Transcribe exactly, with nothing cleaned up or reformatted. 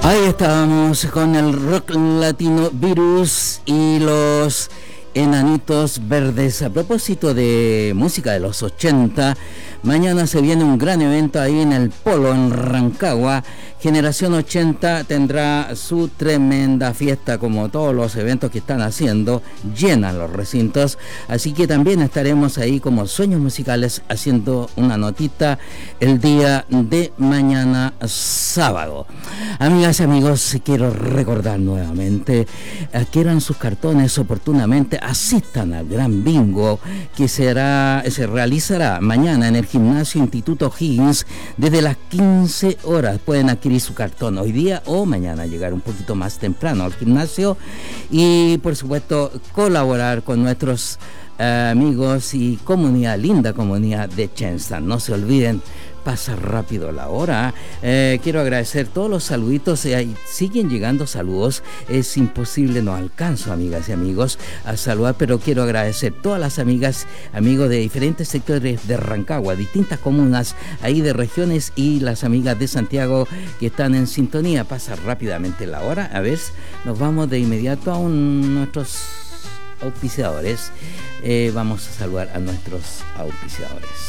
Ahí estábamos con el rock latino Virus y los Enanitos Verdes. A propósito de música de los ochenta, mañana se viene un gran evento ahí en el Polo, en Rancagua. Generación ochenta tendrá su tremenda fiesta, como todos los eventos que están haciendo, llenan los recintos, así que también estaremos ahí como Sueños Musicales haciendo una notita el día de mañana sábado. Amigas y amigos, quiero recordar nuevamente, adquieran sus cartones oportunamente, asistan al gran bingo que será, se realizará mañana en el gimnasio Instituto Higgins desde las quince horas. Pueden adquirir su cartón hoy día o mañana, llegar un poquito más temprano al gimnasio y por supuesto colaborar con nuestros eh, amigos y comunidad, linda comunidad de Chenstan. No se olviden, pasa rápido la hora. Eh, quiero agradecer todos los saluditos. Eh, siguen llegando saludos. Es imposible, no alcanzo, amigas y amigos, a saludar, pero quiero agradecer todas las amigas, amigos de diferentes sectores de Rancagua, distintas comunas ahí de regiones, y las amigas de Santiago que están en sintonía. Pasa rápidamente la hora. A ver, nos vamos de inmediato a un, nuestros auspiciadores. Eh, vamos a saludar a nuestros auspiciadores.